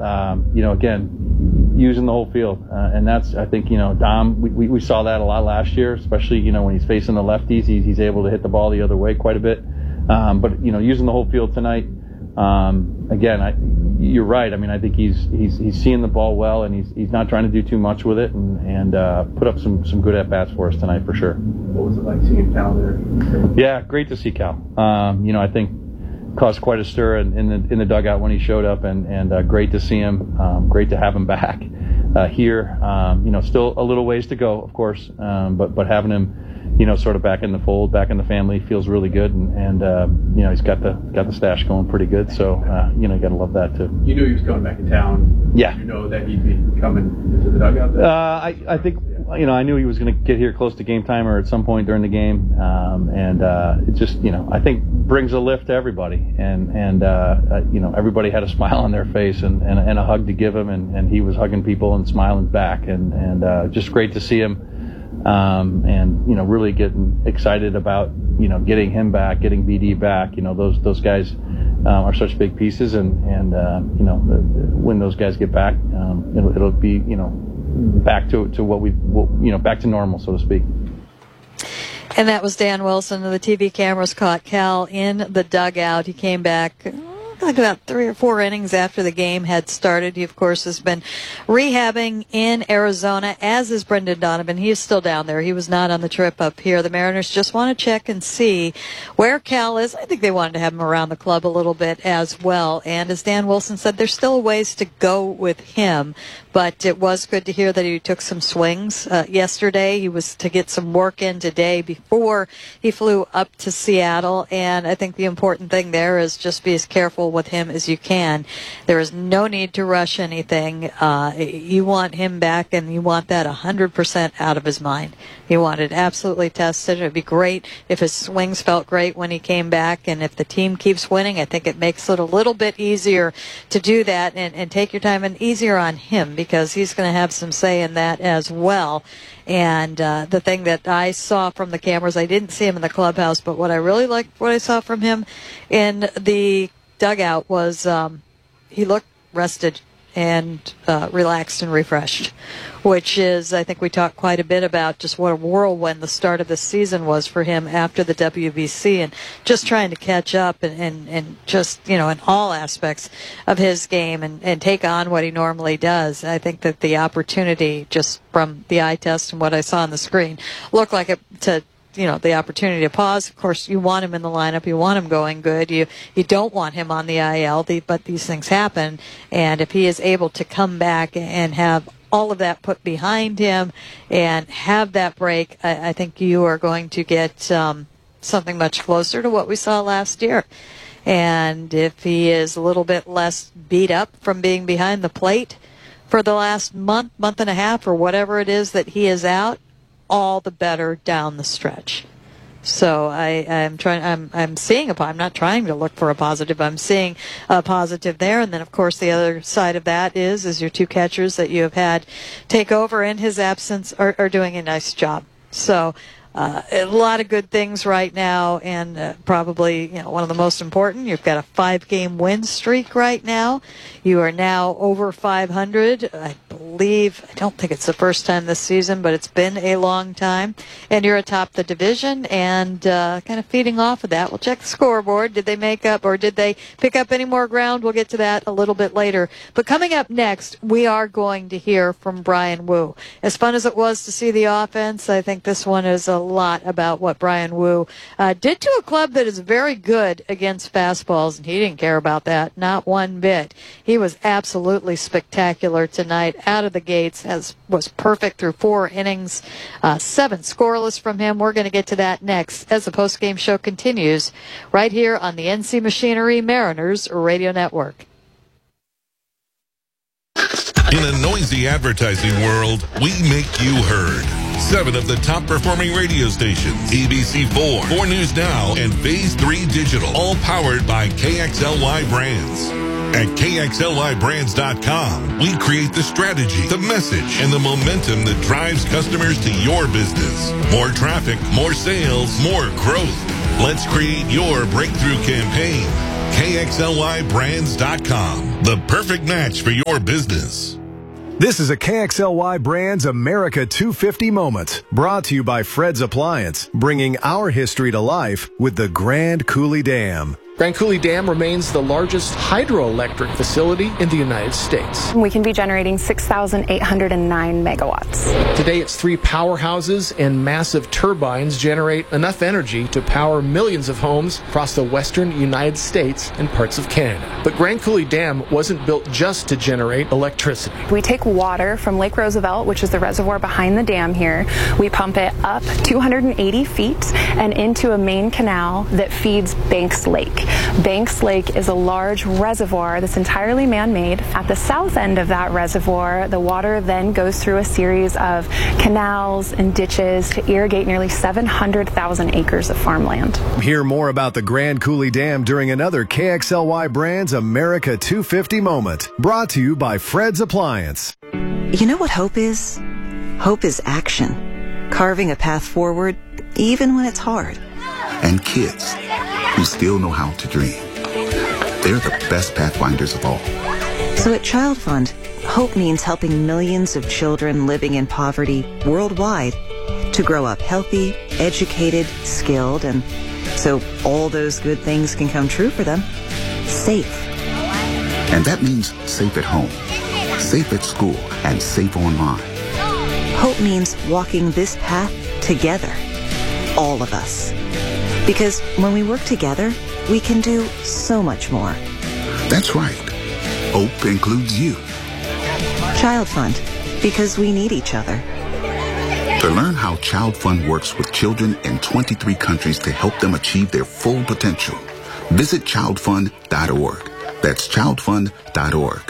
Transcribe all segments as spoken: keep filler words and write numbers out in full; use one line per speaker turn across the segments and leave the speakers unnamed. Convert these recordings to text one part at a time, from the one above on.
um, you know, again, using the whole field. Uh, and that's, I think, you know, Dom, we, we, we saw that a lot last year, especially, you know, when he's facing the lefties, he's, he's able to hit the ball the other way quite a bit. Um, but, you know, using the whole field tonight, um, again, I, you're right. I mean, I think he's he's he's seeing the ball well, and he's he's not trying to do too much with it, and and uh, put up some some good at bats for us tonight for sure.
What was it like seeing Cal there?
Yeah, great to see Cal. Um, you know, I think caused quite a stir in, in the in the dugout when he showed up, and and uh, great to see him. Um, great to have him back uh, here. Um, you know, still a little ways to go, of course, um, but but having him, you know, sort of back in the fold, back in the family, feels really good, and, and uh, you know, he's got the got the stash going pretty good. So uh, you know, you got to love that too.
You knew he was coming back in town.
Yeah.
Did you know that he'd be coming into the dugout then?
Uh, I I think you know I knew he was going to get here close to game time or at some point during the game, um, and uh, it just you know I think brings a lift to everybody, and and uh, uh, you know everybody had a smile on their face and, and, and a hug to give him, and, and he was hugging people and smiling back, and and uh, just great to see him. Um, and, you know, really getting excited about, you know, getting him back, getting B D back. You know, those those guys um, are such big pieces, and, and uh, you know, the, the, when those guys get back, um, it'll, it'll be, you know, back to to what we, you know, back to normal, so to speak.
And that was Dan Wilson. The T V cameras caught Cal in the dugout. He came back like about three or four innings after the game had started. He, of course, has been rehabbing in Arizona, as is Brendan Donovan. He is still down there. He was not on the trip up here. The Mariners just want to check and see where Cal is. I think they wanted to have him around the club a little bit as well. And as Dan Wilson said, there's still ways to go with him. But it was good to hear that he took some swings uh, yesterday. He was to get some work in today before he flew up to Seattle. And I think the important thing there is just be as careful with him as you can. There is no need to rush anything. Uh, you want him back, and you want that one hundred percent out of his mind. You want it absolutely tested. It would be great if his swings felt great when he came back, and if the team keeps winning, I think it makes it a little bit easier to do that and, and take your time, and easier on him, because he's going to have some say in that as well. And uh, the thing that I saw from the cameras, I didn't see him in the clubhouse, but what I really liked, what I saw from him in the dugout was um, he looked rested and uh, relaxed and refreshed, which is, I think we talked quite a bit about just what a whirlwind the start of the season was for him after the W B C, and just trying to catch up and, and, and just, you know, in all aspects of his game, and, and take on what he normally does. I think that the opportunity, just from the eye test and what I saw on the screen, looked like it to you know, the opportunity to pause. Of course, you want him in the lineup. You want him going good. You you don't want him on the I L, the, but these things happen. And if he is able to come back and have all of that put behind him and have that break, I, I think you are going to get um, something much closer to what we saw last year. And if he is a little bit less beat up from being behind the plate for the last month, month and a half, or whatever it is that he is out, all the better down the stretch. So I, I'm trying. I'm I'm seeing a. I'm not trying to look for a positive. I'm seeing a positive there. And then, of course, the other side of that is is your two catchers that you have had take over in his absence are, are doing a nice job. So uh, a lot of good things right now, and uh, probably you know one of the most important. You've got a five-game win streak right now. You are now over five hundred. I believe, I don't think it's the first time this season, but it's been a long time. And you're atop the division, and uh, kind of feeding off of that. We'll check the scoreboard. Did they make up, or did they pick up any more ground? We'll get to that a little bit later. But coming up next, we are going to hear from Bryan Woo. As fun as it was to see the offense, I think this one is a lot about what Bryan Woo uh, did to a club that is very good against fastballs, and he didn't care about that, not one bit. He was absolutely spectacular tonight out of the gates, as was perfect through four innings, uh, seven scoreless from him. We're going to get to that next as the postgame show continues right here on the N C Machinery Mariners Radio Network.
In a noisy advertising world, we make you heard. Seven of the top performing radio stations, A B C four, four News Now, and Phase three Digital, all powered by K X L Y Brands. At K X L Y brands dot com, we create the strategy, the message, and the momentum that drives customers to your business. More traffic, more sales, more growth. Let's create your breakthrough campaign. K X L Y brands dot com. the perfect match for your business.
This is a K X L Y Brands America two fifty moment, brought to you by Fred's Appliance, bringing our history to life with the Grand Coulee Dam.
Grand Coulee Dam remains the largest hydroelectric facility in the United States.
We can be generating six thousand eight hundred nine megawatts.
Today, its three powerhouses and massive turbines generate enough energy to power millions of homes across the western United States and parts of Canada. But Grand Coulee Dam wasn't built just to generate electricity.
We take water from Lake Roosevelt, which is the reservoir behind the dam here. We pump it up two hundred eighty feet and into a main canal that feeds Banks Lake. Banks Lake is a large reservoir that's entirely man-made. At the south end of that reservoir, the water then goes through a series of canals and ditches to irrigate nearly seven hundred thousand acres of farmland.
Hear more about the Grand Coulee Dam during another K X L Y Brands America two fifty moment, brought to you by Fred's Appliance.
You know what hope is? Hope is action. Carving a path forward, even when it's hard.
And kids who still know how to dream. They're the best pathfinders of all.
So at Child Fund, hope means helping millions of children living in poverty worldwide to grow up healthy, educated, skilled, and so all those good things can come true for them. Safe.
And that means safe at home, safe at school, and safe online.
Hope means walking this path together. All of us. Because when we work together, we can do so much more.
That's right. Hope includes you.
Child Fund, because we need each other.
To learn how Child Fund works with children in twenty-three countries to help them achieve their full potential, visit child fund dot org. That's child fund dot org.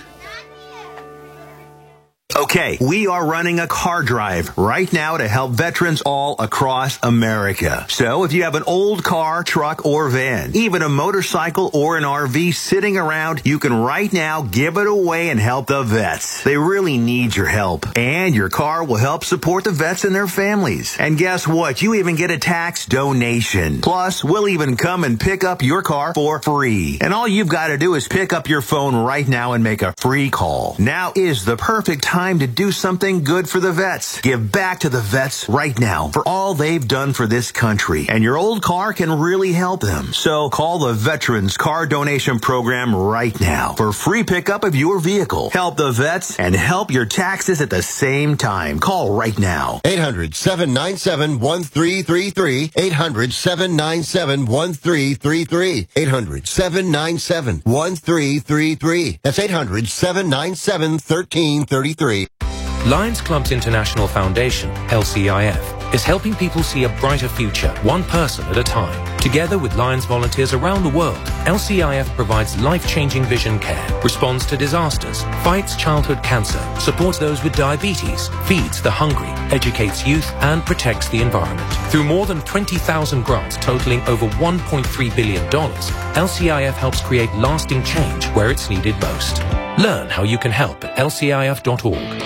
Okay, we are running a car drive right now to help veterans all across America. So if you have an old car, truck, or van, even a motorcycle or an R V sitting around, you can right now give it away and help the vets. They really need your help. And your car will help support the vets and their families. And guess what? You even get a tax donation. Plus, we'll even come and pick up your car for free. And all you've got to do is pick up your phone right now and make a free call. Now is the perfect time to do something good for the vets. Give back to the vets right now for all they've done for this country. And your old car can really help them. So call the Veterans Car Donation Program right now for free pickup of your vehicle. Help the vets and help your taxes at the same time. Call right now.
eight hundred, seven nine seven, one three three three. eight hundred, seven nine seven, one three three three. eight hundred, seven nine seven, one three three three. That's eight hundred, seven nine seven, one three three three.
Lions Clubs International Foundation, L C I F, is helping people see a brighter future, one person at a time. Together with Lions volunteers around the world, L C I F provides life-changing vision care, responds to disasters, fights childhood cancer, supports those with diabetes, feeds the hungry, educates youth, and protects the environment. Through more than twenty thousand grants totaling over one point three billion dollars, L C I F helps create lasting change where it's needed most. Learn how you can help at L C I F dot org.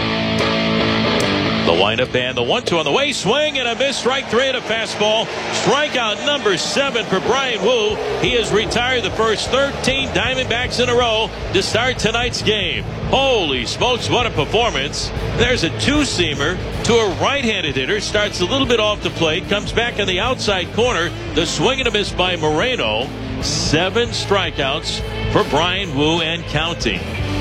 The windup and the one two on the way. Swing and a miss. Strike three and a fastball. Strikeout number seven for Bryan Woo. He has retired the first thirteen Diamondbacks in a row to start tonight's game. Holy smokes, what a performance. There's a two-seamer to a right-handed hitter. Starts a little bit off the plate. Comes back on the outside corner. The swing and a miss by Moreno. Seven strikeouts for Bryan Woo and counting.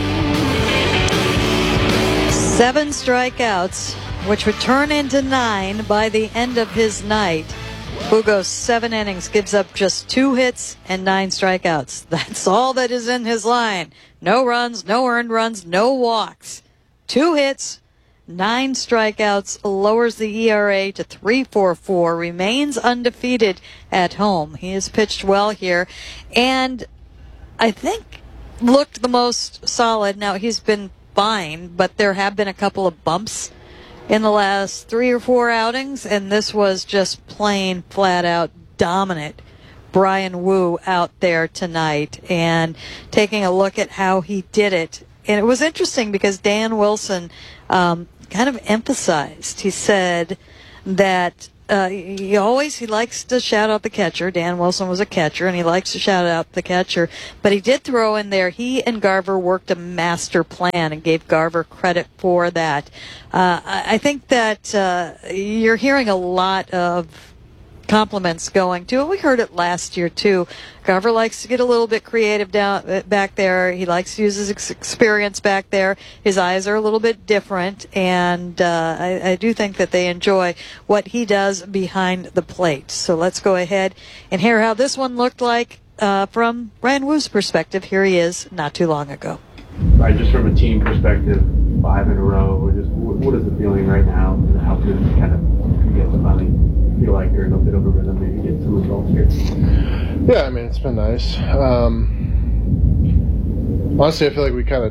Seven strikeouts, which would turn into nine by the end of his night. Woo goes seven innings, gives up just two hits and nine strikeouts. That's all that is in his line. No runs, no earned runs, no walks. Two hits, nine strikeouts, lowers the E R A to three point four four, remains undefeated at home. He has pitched well here, and I think looked the most solid. Now, he's been fine, but there have been a couple of bumps in the last three or four outings, and this was just plain, flat-out dominant Bryan Woo out there tonight. And taking a look at how he did it, and it was interesting because Dan Wilson um, kind of emphasized, he said that uh, he always he likes to shout out the catcher. Dan Wilson was a catcher, and he likes to shout out the catcher. But he did throw in there, he and Garver worked a master plan and gave Garver credit for that. Uh, I, I think that uh, you're hearing a lot of compliments going to it. We heard it last year too. Garver likes to get a little bit creative down back there. He likes to use his ex- experience back there. His eyes are a little bit different, and uh, I, I do think that they enjoy what he does behind the plate. So let's go ahead and hear how this one looked like uh, from Bryan Woo's perspective. Here he is, not too long ago.
Right, just from a team perspective, five in a row. Just what is the feeling right now? And how could kind of you get to finally feel like you're in a bit of a rhythm, maybe get some results here?
Yeah, I mean, it's been nice. Um, honestly, I feel like we kind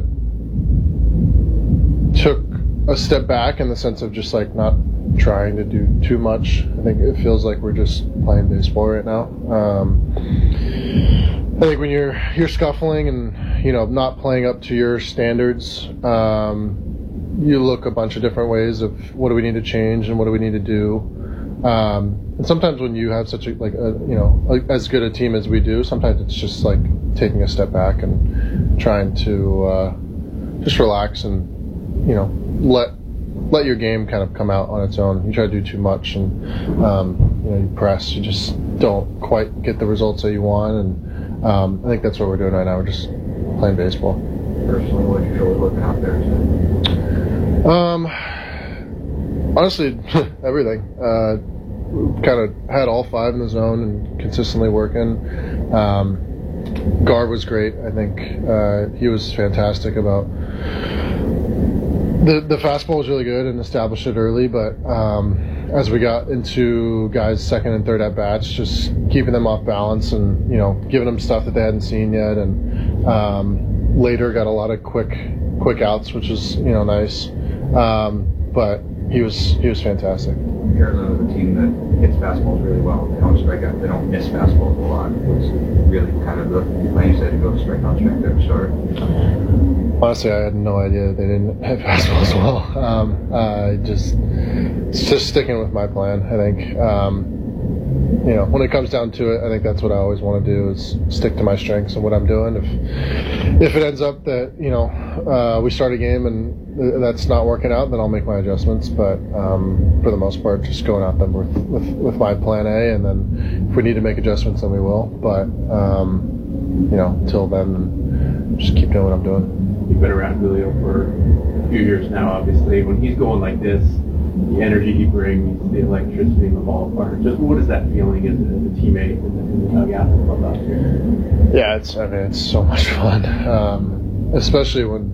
of took a step back in the sense of just like not trying to do too much. I think it feels like we're just playing baseball right now. Um, I think when you're you're scuffling and you know not playing up to your standards, um, you look a bunch of different ways of what do we need to change and what do we need to do. Um, and sometimes when you have such a like a, you know a, as good a team as we do, sometimes it's just like taking a step back and trying to uh, just relax and you know let let your game kind of come out on its own. You try to do too much and um, you know you press, you just don't quite get the results that you want. And um, I think that's what we're doing right now. We're just playing baseball.
Personally, what you feel looking out there?
Um, honestly, everything. Uh, kind of had all five in the zone and consistently working. Um, Garv was great. I think uh, he was fantastic about the the fastball was really good and established it early. But um, as we got into guys' second and third at bats, just keeping them off balance and you know giving them stuff that they hadn't seen yet. And um, later got a lot of quick quick outs, which is you know nice. Um, but he was he was fantastic.
Carolina is a team that hits fastballs really well. They don't strike out. They don't miss fastballs a lot. It's really kind of the plan you said to go strike on strike there to start.
Honestly, I had no idea they didn't hit fastballs well. Um, I just it's just sticking with my plan. I think um, you know when it comes down to it, I think that's what I always want to do is stick to my strengths and what I'm doing. If if it ends up that you know uh, we start a game and that's not working out, then I'll make my adjustments. But um, for the most part, just going out there with, with, with my plan A, and then if we need to make adjustments, then we will. But um, you know, until then, just keep doing what I'm doing.
You've been around Julio for a few years now, obviously. When he's going like this, the energy he brings, the electricity in the ballpark, just what is that feeling as a, as a teammate in the, in the dugout and clubhouse here?
Yeah, it's I mean it's so much fun, um, especially when.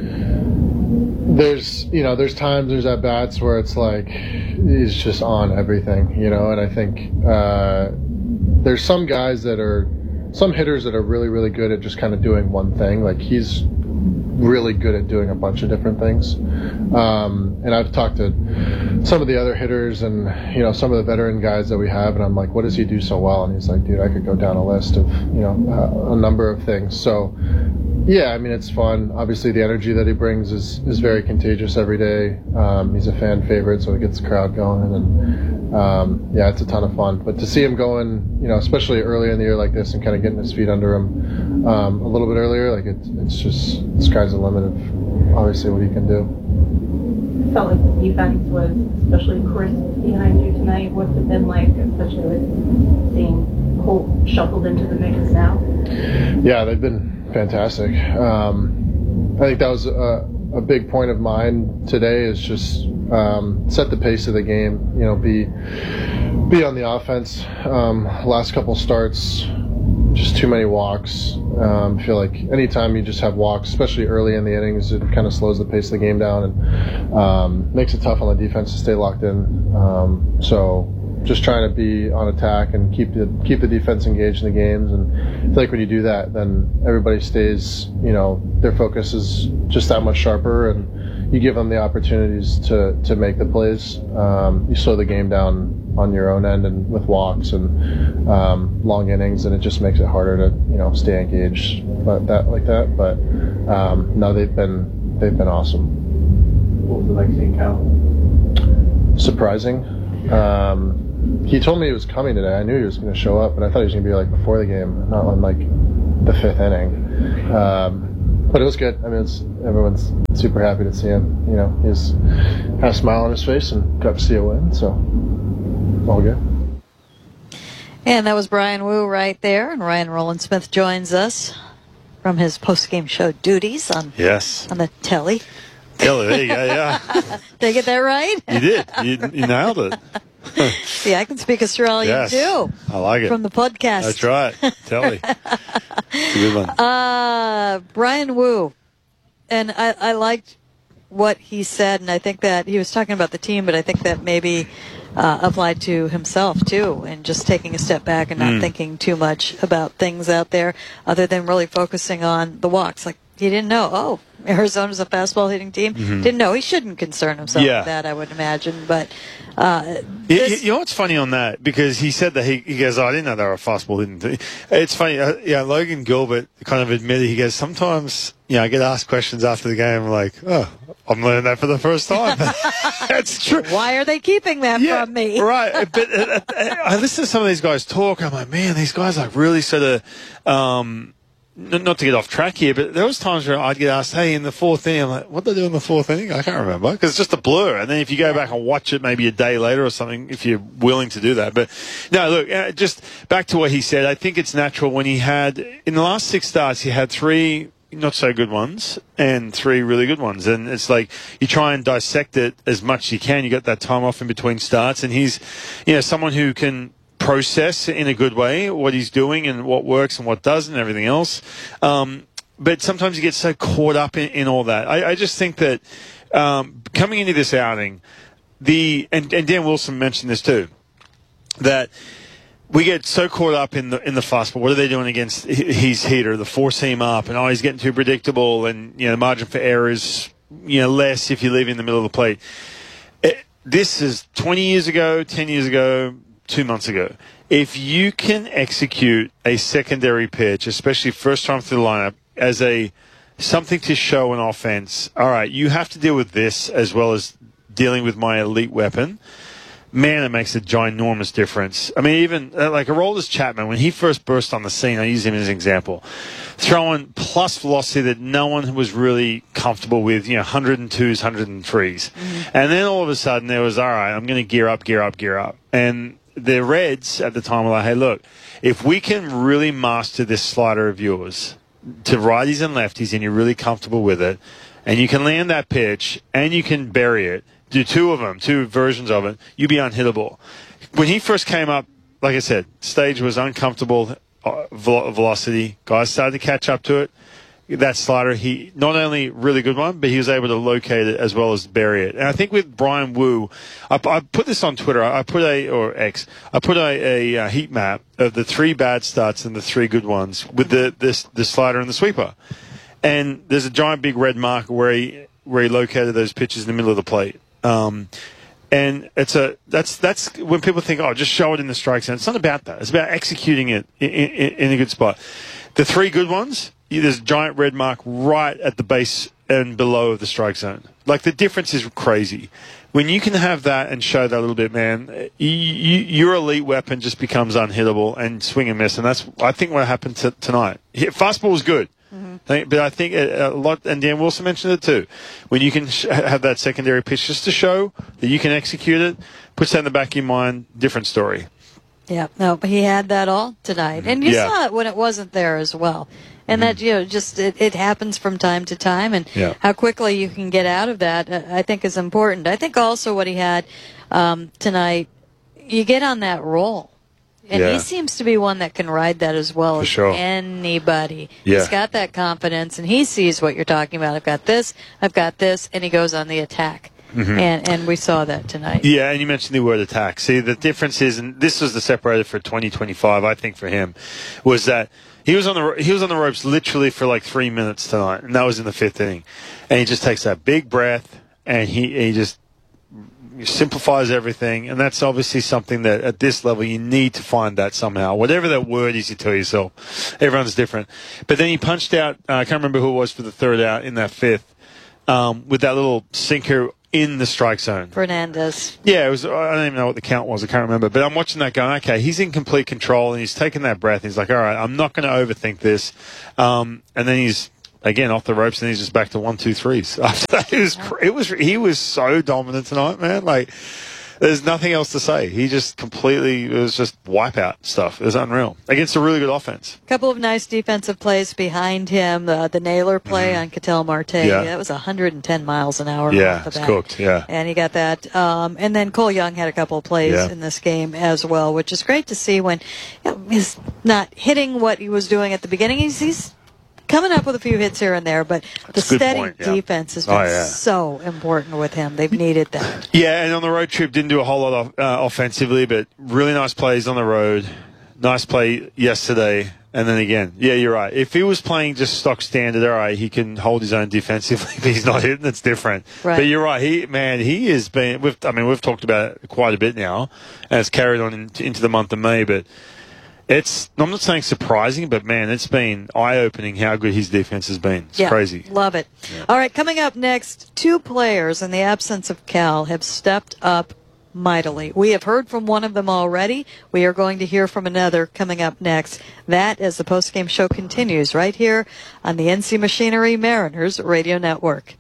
There's, you know, there's times, there's at bats where it's like he's just on everything, you know, and I think uh, there's some guys that are, some hitters that are really, really good at just kind of doing one thing. Like he's really good at doing a bunch of different things. Um, and I've talked to some of the other hitters and, you know, some of the veteran guys that we have, and I'm like, what does he do so well? And he's like, dude, I could go down a list of, you know, uh, a number of things. So, yeah, I mean, it's fun. Obviously, the energy that he brings is, is very contagious every day. Um, he's a fan favorite, so it gets the crowd going. And, um, yeah, it's a ton of fun. But to see him going, you know, especially early in the year like this and kind of getting his feet under him um, a little bit earlier, like it, it's just, the sky's the limit of obviously what he can do.
Felt like the defense was especially crisp behind you tonight. What's it been like, especially with seeing Holt shuffled into the mix now?
Yeah, they've been fantastic. Um, I think that was a, a big point of mine today is just um, set the pace of the game. You know, be be on the offense. Um, last couple starts, just too many walks. Um, I feel like anytime you just have walks, especially early in the innings, it kind of slows the pace of the game down and um, makes it tough on the defense to stay locked in. Um, so just trying to be on attack and keep the keep the defense engaged in the games. And I feel like when you do that, then everybody stays, you know, their focus is just that much sharper, and you give them the opportunities to, to make the plays. Um, you slow the game down on your own end and with walks and um, long innings, and it just makes it harder to, you know, stay engaged but that like that. But um, no, they've been they've been awesome.
What was it like seeing Cal?
Surprising. Um, he told me he was coming today. I knew he was going to show up, but I thought he was going to be like before the game, not on like the fifth inning. Um, but it was good. I mean, it's, everyone's super happy to see him. You know, he's had a smile on his face and got to see a win, so all good.
And that was Brian Wu right there. And Ryan Rowland-Smith joins us from his post-game show duties on
yes
on the telly.
Telly, there you go, yeah.
Did I get that right?
You did. You, you nailed it.
See, I can speak Australian
yes,
too.
I like it.
From the podcast.
That's right. Telly. It's a good one.
Uh, Brian Wu. And I, I liked what he said, and I think that he was talking about the team, but I think that maybe uh, applied to himself too, and just taking a step back and not
Mm.
thinking too much about things out there other than really focusing on the walks. Like, he didn't know, oh, Arizona's a fastball hitting team.
Mhm.
Didn't know. He shouldn't concern himself
Yeah.
with that, I would imagine. But uh,
You,
this,
you know what's funny on that? Because he said that he, he goes, oh, I didn't know they were a fastball hitting team. It's funny. Uh, yeah, Logan Gilbert kind of admitted, he goes, sometimes, you know, I get asked questions after the game, I'm like, oh, I'm learning that for the first time. That's true.
why are they keeping that from me?
Right. But uh, uh, I listen to some of these guys talk. I'm like, man, these guys like really sort of, um, n- not to get off track here, but there was times where I'd get asked, hey, in the fourth inning, I'm like, what did they do in the fourth inning? I can't remember because it's just a blur. And then if you go back and watch it maybe a day later or something, if you're willing to do that. But no, look, uh, just back to what he said. I think it's natural when he had, in the last six starts, he had three not so good ones and three really good ones. And it's like you try and dissect it as much as you can. You got that time off in between starts. And he's, you know, someone who can process in a good way what he's doing and what works and what doesn't and everything else. Um, but sometimes you get so caught up in, in all that. I, I just think that um, coming into this outing, the and, and Dan Wilson mentioned this too, that we get so caught up in the in the fastball. What are they doing against his hitter? The four seam up, and oh, he's getting too predictable, and you know the margin for error is you know less if you leave in the middle of the plate. It, this is twenty years ago, ten years ago, two months ago. If you can execute a secondary pitch, especially first time through the lineup, as a something to show an offense, all right, you have to deal with this as well as dealing with my elite weapon. Man, it makes a ginormous difference. I mean, even uh, like Aroldis Chapman, when he first burst on the scene, I use him as an example, throwing plus velocity that no one was really comfortable with, you know, one oh twos, one oh threes. Mm-hmm. And then all of a sudden there was, all right, I'm going to gear up, gear up, gear up. And the Reds at the time were like, hey, look, if we can really master this slider of yours to righties and lefties and you're really comfortable with it, and you can land that pitch and you can bury it, do two of them, two versions of it, you'd be unhittable. When he first came up, like I said, stage was uncomfortable uh, vel- velocity. Guys started to catch up to it. That slider, he not only really good one, but he was able to locate it as well as bury it. And I think with Brian Wu, I, I put this on Twitter. I put a or X. I put a, a, a heat map of the three bad starts and the three good ones with the this the slider and the sweeper. And there's a giant big red mark where he where he located those pitches in the middle of the plate. Um, and it's a that's that's when people think, oh, just show it in the strike zone. It's not about that. It's about executing it in, in, in a good spot. The three good ones, there's a giant red mark right at the base and below of the strike zone. Like the difference is crazy. When you can have that and show that a little bit, man, you, you, your elite weapon just becomes unhittable and swing and miss. And that's I think what happened t- tonight. Fastball was good. Mm-hmm. But I think a lot, and Dan Wilson mentioned it too, when you can sh- have that secondary pitch just to show that you can execute it, puts that in the back of your mind, different story.
Yeah, no, but he had that all tonight. And you
Yeah.
saw it when it wasn't there as well. And that, you know, just it, it happens from time to time. And
Yeah.
how quickly you can get out of that, uh, I think, is important. I think also what he had um, tonight, you get on that roll. And
Yeah.
he seems to be one that can ride that as well
For
as
sure.
anybody.
Yeah.
He's got that confidence, and he sees what you're talking about. I've got this, I've got this, and he goes on the attack.
Mhm.
And and we saw that tonight.
Yeah, and you mentioned the word attack. See, the difference is, and this was the separator for twenty twenty-five, I think, for him, was that he was on the he was on the ropes literally for like three minutes tonight, and that was in the fifth inning. And he just takes that big breath, and he he just simplifies everything, and that's obviously something that at this level you need to find that somehow. Whatever that word is you tell yourself, everyone's different. But then he punched out, uh, I can't remember who it was for the third out in that fifth, um, with that little sinker in the strike zone.
Fernandez.
Yeah, it was. I don't even know what the count was. I can't remember. But I'm watching that going, okay, he's in complete control, and he's taking that breath. He's like, all right, I'm not going to overthink this. Um, and then he's, again, off the ropes, and he's just back to one, two, threes. After that, it was, it was, he was so dominant tonight, man. Like, there's nothing else to say. He just completely, it was just wipeout stuff. It was unreal against a really good offense.
A couple of nice defensive plays behind him. Uh, the Naylor play mm-hmm. on Ketel Marte.
Yeah.
That was one hundred ten miles an hour.
Yeah,
off the
it's
bat.
cooked. Yeah.
And he got that. Um, and then Cole Young had a couple of plays
Yeah.
in this game as well, which is great to see when you know, he's not hitting what he was doing at the beginning. He's, he's coming up with a few hits here and there, but
That's
the
a good
steady
point, yeah.
defense has been
Oh, yeah.
so important with him. They've needed that.
Yeah, and on the road trip, didn't do a whole lot of, uh, offensively, but really nice plays on the road. Nice play yesterday. And then again, yeah, you're right. If he was playing just stock standard, all right, he can hold his own defensively, but he's not hitting. It's different.
Right.
But you're right. He, man, he has been, we've, I mean, we've talked about it quite a bit now, and it's carried on in, into the month of May, but it's, I'm not saying surprising, but man, it's been eye-opening how good his defense has been. It's
yeah,
crazy.
Love it. Yeah. All right, coming up next, two players in the absence of Cal have stepped up mightily. We have heard from one of them already. We are going to hear from another coming up next. That as the postgame show continues right here on the N C Machinery Mariners Radio Network.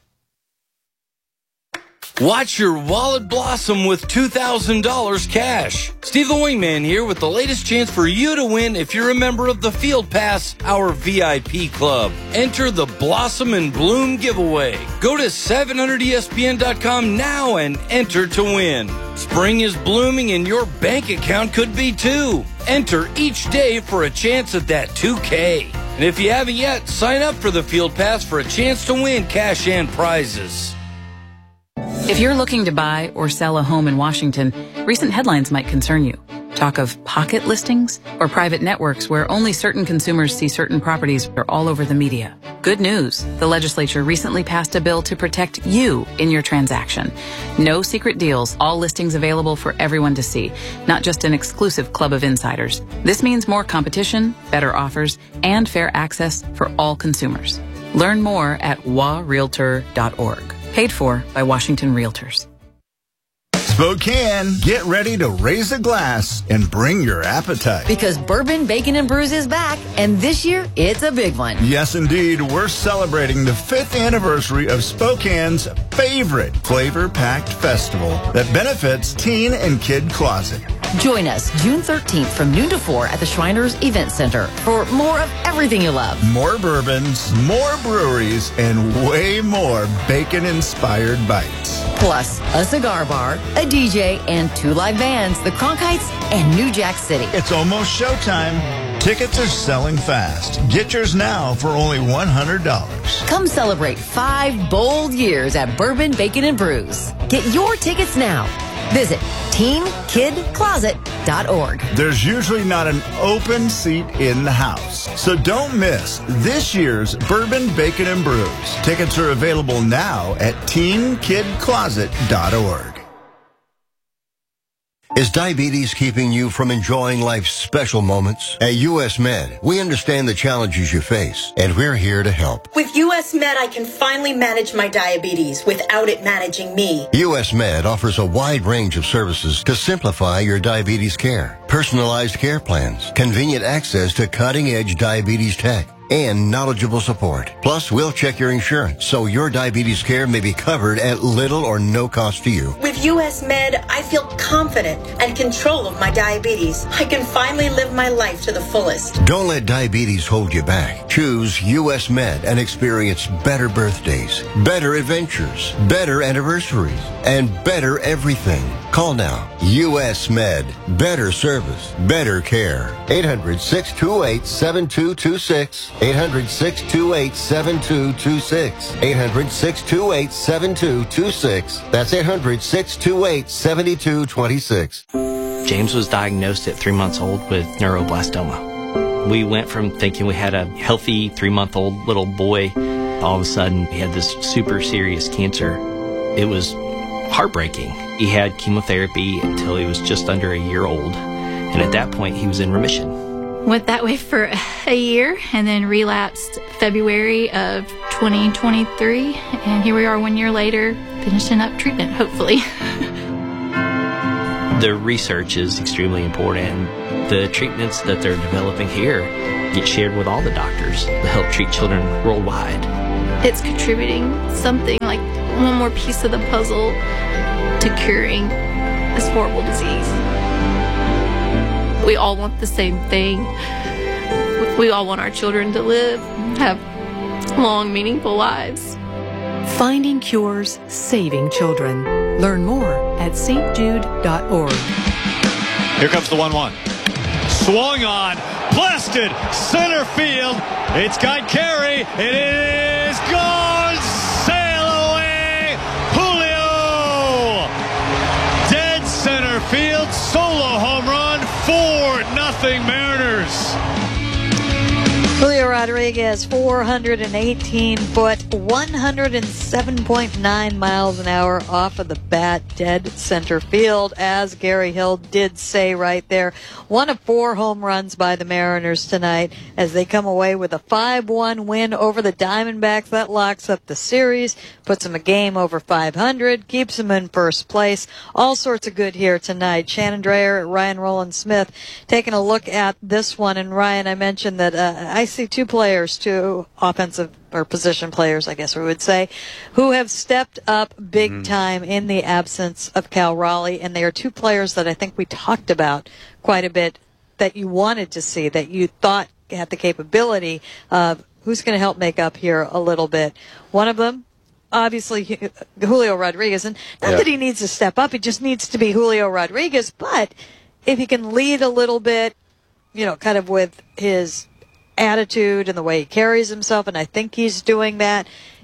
Watch your wallet blossom with two thousand dollars cash. Steve the Wingman here with the latest chance for you to win if you're a member of the Field Pass, our V I P club. Enter the Blossom and Bloom giveaway. Go to seven hundred E S P N dot com now and enter to win. Spring is blooming and your bank account could be too. Enter each day for a chance at that two K. And if you haven't yet, sign up for the Field Pass for a chance to win cash and prizes.
If you're looking to buy or sell a home in Washington, recent headlines might concern you. Talk of pocket listings or private networks where only certain consumers see certain properties are all over the media. Good news. The legislature recently passed a bill to protect you in your transaction. No secret deals, all listings available for everyone to see, not just an exclusive club of insiders. This means more competition, better offers, and fair access for all consumers. Learn more at w a realtor dot org. Paid for by Washington Realtors.
Spokane, get ready to raise a glass and bring your appetite.
Because Bourbon, Bacon, and Brews is back, and this year, it's a big one.
Yes, indeed. We're celebrating the fifth anniversary of Spokane's favorite flavor-packed festival that benefits Teen and Kid Closet.
Join us June thirteenth from noon to four at the Shriners Event Center for more of everything you love.
More bourbons, more breweries, and way more bacon-inspired bites.
Plus, a cigar bar, a D J, and two live bands, the Cronkites and New Jack City.
It's almost showtime. Tickets are selling fast. Get yours now for only one hundred dollars.
Come celebrate five bold years at Bourbon, Bacon, and Brews. Get your tickets now. Visit teen kid closet dot org.
There's usually not an open seat in the house, so don't miss this year's Bourbon, Bacon, and Brews. Tickets are available now at teen kid closet dot org.
Is diabetes keeping you from enjoying life's special moments? At U S Med, we understand the challenges you face, and we're here to help.
With U S Med, I can finally manage my diabetes without it managing me.
U S Med offers a wide range of services to simplify your diabetes care. Personalized care plans, convenient access to cutting-edge diabetes tech, and knowledgeable support. Plus, we'll check your insurance so your diabetes care may be covered at little or no cost to you.
With U S Med, I feel confident and control of my diabetes. I can finally live my life to the fullest.
Don't let diabetes hold you back. Choose U S Med and experience better birthdays, better adventures, better anniversaries, and better everything. Call now. U S Med. Better service. Better care. eight hundred, six two eight, seven two two six. eight hundred, six two eight, seven two two six. eight hundred, six two eight, seven two two six. That's eight hundred, six two eight, seven two two six.
James was diagnosed at three months old with neuroblastoma. We went from thinking we had a healthy three-month-old little boy. All of a sudden, he had this super serious cancer. It was heartbreaking. He had chemotherapy until he was just under a year old. And at that point, he was in remission.
went that way for a year and then relapsed February of twenty twenty-three. And here we are one year later, finishing up treatment, hopefully.
The research is extremely important. The treatments that they're developing here get shared with all the doctors to help treat children worldwide.
It's contributing something like one more piece of the puzzle to curing this horrible disease. We all want the same thing. We all want our children to live, have long, meaningful lives.
Finding cures, saving children. Learn more at s t jude dot org.
Here comes the one one. Swung on, blasted, center field. It's got Carey. It is gone. Sail away, Julio. Dead center field, solo home run, four nothing Mariners.
Julio Rodriguez, four hundred eighteen foot, one hundred seven point nine miles an hour off of the bat, dead center field, as Gary Hill did say right there. One of four home runs by the Mariners tonight as they come away with a five one win over the Diamondbacks. That locks up the series, puts them a game over five hundred, keeps them in first place. All sorts of good here tonight. Shannon Drayer, Ryan Roland Smith taking a look at this one. And Ryan, I mentioned that uh, I see two players, two offensive or position players, I guess we would say, who have stepped up big mm. time in the absence of Cal Raleigh. And they are two players that I think we talked about quite a bit that you wanted to see, that you thought had the capability of who's going to help make up here a little bit. One of them, obviously, Julio Rodriguez. And not yeah. that he needs to step up, he just needs to be Julio Rodriguez. But if he can lead a little bit, you know, kind of with his attitude and the way he carries himself, and I think he's doing that,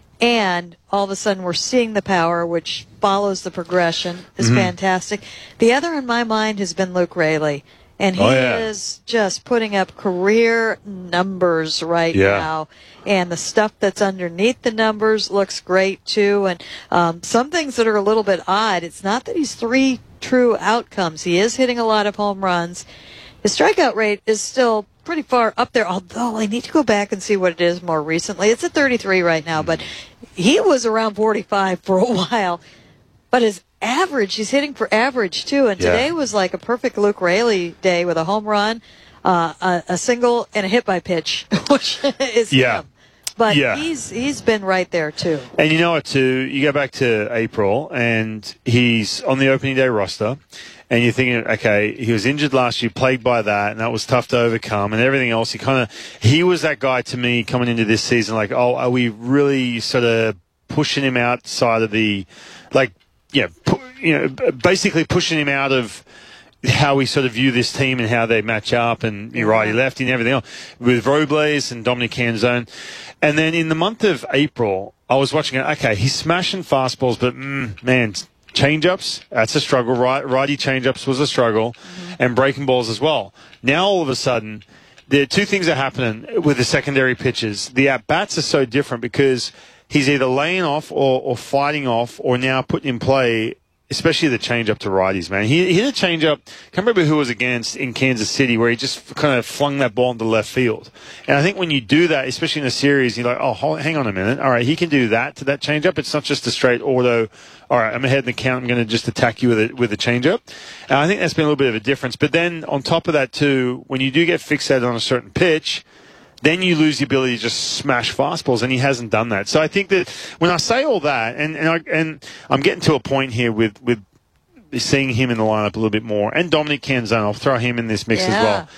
and all of a sudden we're seeing the power, which follows the progression, is mm-hmm. fantastic. The other in my mind has been Luke Raley, and he oh, yeah. is just putting up career numbers right yeah. now, and the stuff that's underneath the numbers looks great too. And um, some things that are a little bit odd, it's not that he's three true outcomes. He is hitting a lot of home runs. His strikeout rate is still pretty far up there, although I need to go back and see what it is more recently. It's at thirty-three right now, but he was around forty-five for a while. But his average, he's hitting for average too, and yeah. today was like a perfect Luke Raley day with a home run, uh, a, a single, and a hit by pitch, which is
yeah.
him. But
yeah.
he's he's been right there too.
And you know what, too? You go back to April, and he's on the opening day roster. And you're thinking, okay, he was injured last year, plagued by that, and that was tough to overcome, and everything else. He kind of, he was that guy to me coming into this season, like, oh, are we really sort of pushing him outside of the, like, yeah, pu- you know, basically pushing him out of how we sort of view this team and how they match up, and you're righty lefty and everything else with Robles and Dominic Canzone. And then in the month of April, I was watching it. Okay, he's smashing fastballs, but mm, man. Change-ups, that's a struggle. Right, righty change-ups was a struggle, mm-hmm. and breaking balls as well. Now, all of a sudden, there are two things are happening with the secondary pitches. The at-bats are so different because he's either laying off or, or fighting off or now putting in play, especially the change-up to righties, man. He, he hit a change-up, can't remember who was against in Kansas City, where he just kind of flung that ball into left field. And I think when you do that, especially in a series, you're like, oh, hold, hang on a minute. All right, he can do that to that change-up. It's not just a straight auto, all right, I'm ahead in the count, I'm going to just attack you with a, with a change-up. And I think that's been a little bit of a difference. But then on top of that, too, when you do get fixated on a certain pitch, then you lose the ability to just smash fastballs, and he hasn't done that. So I think that when I say all that, and and, I, and I'm getting to a point here with, with seeing him in the lineup a little bit more, and Dominic Canzone, I'll throw him in this mix yeah. as well.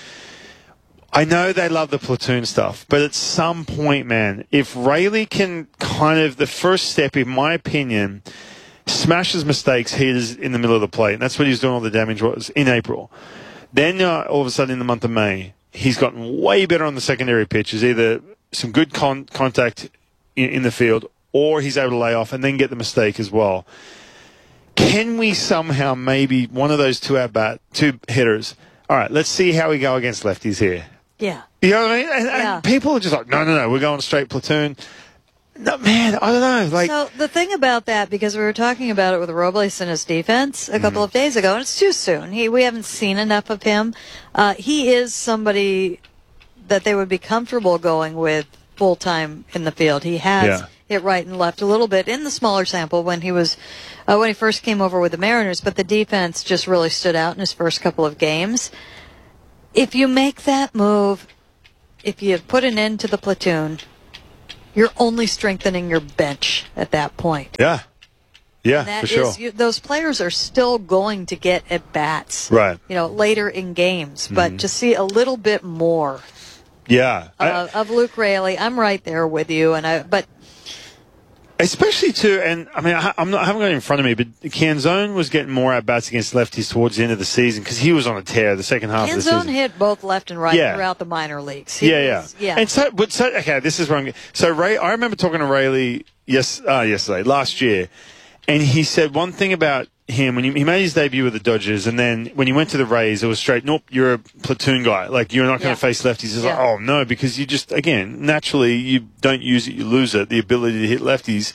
I know they love the platoon stuff, but at some point, man, if Raley can kind of, the first step, in my opinion, smashes mistakes, hitters in the middle of the plate, and that's what he's doing all the damage was in April. Then uh, all of a sudden in the month of May, he's gotten way better on the secondary pitches, either some good con- contact in, in the field, or he's able to lay off and then get the mistake as well. Can we somehow maybe one of those two at-bat, two hitters, all right, let's see how we go against lefties here.
Yeah.
You know what I mean? And,
yeah.
and people are just like, no, no, no, we're going straight platoon. No, man, I don't know. Like,
so the thing about that, because we were talking about it with Robles and his defense a couple mm. of days ago, and it's too soon. He, we haven't seen enough of him. Uh, he is somebody that they would be comfortable going with full time in the field. He has
Yeah.
hit right and left a little bit in the smaller sample when he was uh, when he first came over with the Mariners, but the defense just really stood out in his first couple of games. If you make that move, if you put an end to the platoon, you're only strengthening your bench at that point.
Yeah. Yeah,
And that
for sure.
is, you, those players are still going to get at bats,
Right.
you know, later in games. But
Mhm.
to see a little bit more
Yeah. I-
of, of Luke Raley, I'm right there with you. And I, but
Especially too, and I mean, I, I'm not, I haven't got it in front of me, but Canzone was getting more at bats against lefties towards the end of the season because he was on a tear the second half of the
Canzone
season.
hit both left and right
Yeah.
throughout the minor leagues. He
Yeah,
was-
yeah,
yeah.
And so, but so, okay, this is wrong. So Ray, I remember talking to Rayleigh yes, uh, yesterday, last year, and he said one thing about him when he, he made his debut with the Dodgers, and then when he went to the Rays, it was straight, nope, you're a platoon guy. Like, you're not going to
Yeah.
face lefties. He's like,
Yeah.
oh, no, because you just, again, naturally, you don't use it, you lose it, the ability to hit lefties.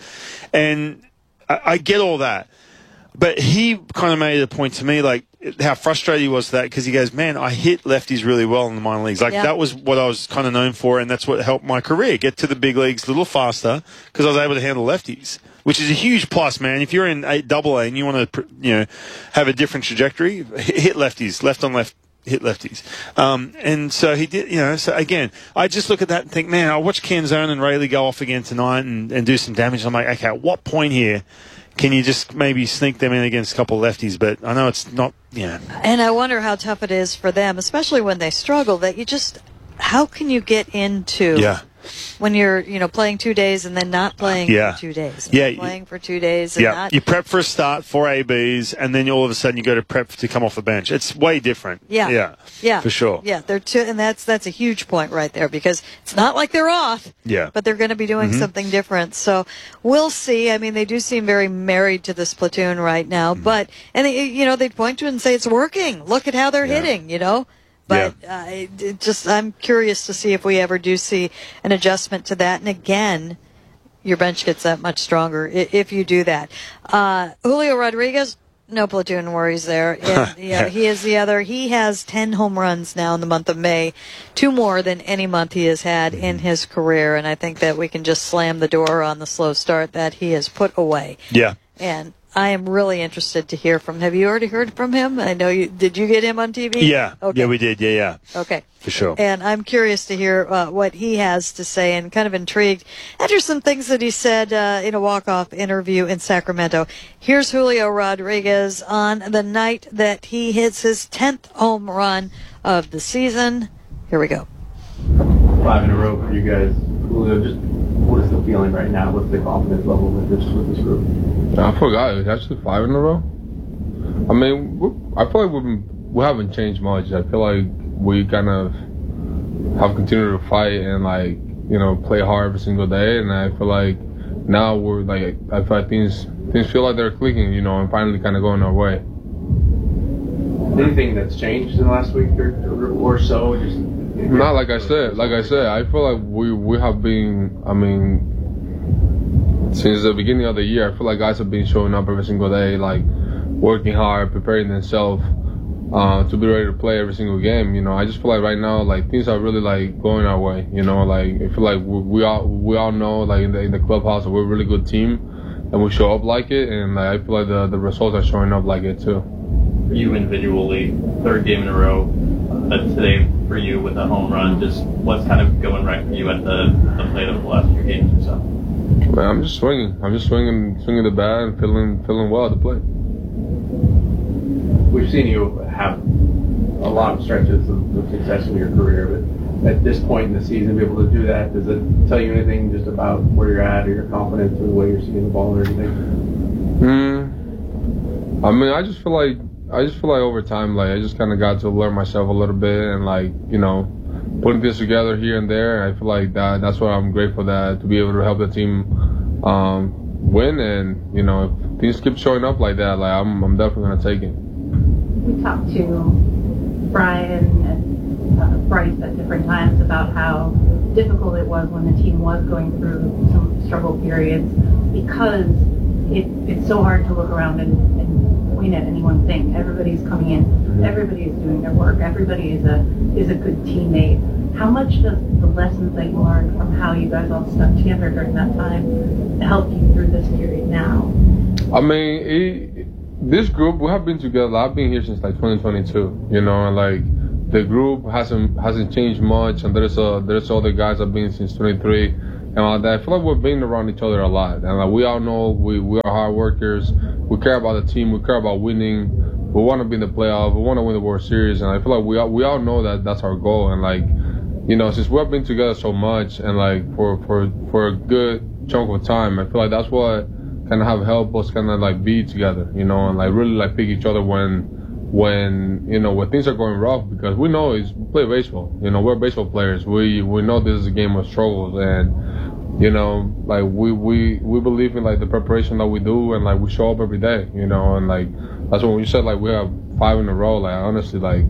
And I, I get all that. But he kind of made a point to me, like, how frustrated he was with that, because he goes, man, I hit lefties really well in the minor leagues. Like,
Yeah.
that was what I was kind of known for, and that's what helped my career, get to the big leagues a little faster, because I was able to handle lefties, which is a huge plus, man. If you're in a double A and you want to, you know, have a different trajectory, hit lefties, left on left, hit lefties. Um, and so he did, you know, so again, I just look at that and think, man, I'll watch Canzone and Raley go off again tonight and, and do some damage. I'm like, okay, at what point here can you just maybe sneak them in against a couple of lefties? But I know it's not, yeah.
And I wonder how tough it is for them, especially when they struggle, that you just, how can you get into
Yeah.
when you're, you know, playing two days and then not playing
Yeah.
for two days?
Yeah.
Not playing for two days and
Yeah,
not.
you prep for a start, four A Bs, and then all of a sudden you go to prep to come off the bench. It's way different.
Yeah.
Yeah.
Yeah.
For sure.
Yeah, they're two, and that's that's a huge point right there, because it's not like they're off,
Yeah.
but they're going to be doing
Mhm.
something different. So we'll see. I mean, they do seem very married to this platoon right now,
Mm-hmm.
but and they, you know, they point to it and say it's working. Look at how they're hitting. You know. But uh, it, it just, I'm curious to see if we ever do see an adjustment to that. And again, your bench gets that much stronger i- if you do that. Uh, Julio Rodriguez, no platoon worries there. And, you know, he is the other. He has ten home runs now in the month of May, two more than any month he has had in his career. And I think that we can just slam the door on the slow start that he has put away.
Yeah.
And I am really interested to hear from. Have you already heard from him? I know you. Did you get him on T V?
Yeah.
Okay.
Yeah, we did. Yeah, yeah.
Okay.
For sure.
And I'm curious to hear uh, what he has to say, and kind of intrigued after some things that he said uh, in a walk-off interview in Sacramento. Here's Julio Rodriguez on the night that he hits his tenth home run of the season. Here we go.
Five in a row for you guys. Julio, just what is the feeling right now? What's the confidence level with this with this group?
I forgot. It's actually five in a row. I mean, we, I feel like we we haven't changed much. I feel like we kind of have continued to fight and, like, you know, play hard every single day. And I feel like now we're like, I feel like things things feel like they're clicking, you know, and finally kind of going our way.
Anything that's changed in the last week or, or, or so? Just
Not like I said. Like I said, I feel like we we have been. I mean, since the beginning of the year, I feel like guys have been showing up every single day, like working hard, preparing themselves uh, to be ready to play every single game. You know, I just feel like right now, like things are really like going our way. You know, like I feel like we, we all we all know, like in the in the clubhouse, that we're a really good team, and we show up like it, and like, I feel like the the results are showing up like it too.
For you individually, third game in a row, but today for you with a home run, just what's kind of going right for you at the, the plate of the last few games or so?
Man, I'm just swinging. I'm just swinging, swinging the bat and feeling feeling well at the plate.
We've seen you have a lot of stretches of, of success in your career, but at this point in the season, be able to do that, does it tell you anything just about where you're at or your confidence or the way you're seeing the ball or anything?
Hmm. I mean, I just feel like I just feel like over time, like I just kind of got to learn myself a little bit, and like, you know, putting this together here and there. I feel like that that's why I'm grateful that to be able to help the team um, win, and you know, if things keep showing up like that, like I'm I'm definitely gonna take it.
We talked to Brian and uh, Bryce at different times about how difficult it was when the team was going through some struggle periods, because it, it's so hard to look around and, and point at any one thing. Everybody's coming in.
Mm-hmm.
Everybody is doing their work. Everybody is a is a good teammate. How much does the lessons that you learned from how you guys all stuck together during that time help you through this period now?
I mean, it, this group, we have been together. I've been here since like twenty twenty-two, you know, and like the group hasn't hasn't changed much. And there's uh, there's other guys I've been since twenty-three and all that. I feel like we've been around each other a lot. And like we all know we, we are hard workers. We care about the team. We care about winning. We want to be in the playoff. We want to win the World Series. And I feel like we all, we all know that that's our goal. And like, you know, since we've been together so much and like for, for, for a good chunk of time, I feel like that's what kind of have helped us kind of like be together, you know, and like really like pick each other when, when, you know, when things are going rough, because we know is we play baseball, you know, we're baseball players. We, we know this is a game of struggles, and, you know, like we, we, we believe in like the preparation that we do, and like we show up every day, you know, and like, that's when you said like we have five in a row, like honestly, like,